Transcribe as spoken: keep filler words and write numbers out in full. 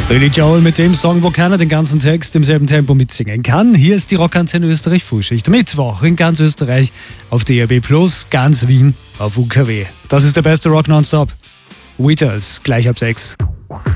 Billy Joel mit dem Song, wo keiner den ganzen Text im selben Tempo mitsingen kann. Hier ist die Rockantenne Österreich Frühschicht. Mittwoch in ganz Österreich auf D A B plus, ganz Wien auf U K W. Das ist der beste Rock nonstop. Wheaters, gleich ab sechs.